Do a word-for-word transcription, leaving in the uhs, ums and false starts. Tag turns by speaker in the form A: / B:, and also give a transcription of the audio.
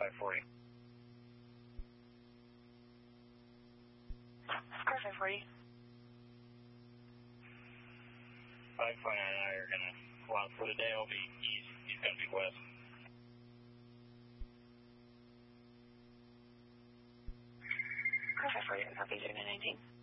A: five forty.
B: Car five forty.
A: five twenty-nine, now you're going to go out for the day. I'll be east. He's going to be west.
B: Car five forty, copy zero nine nineteen.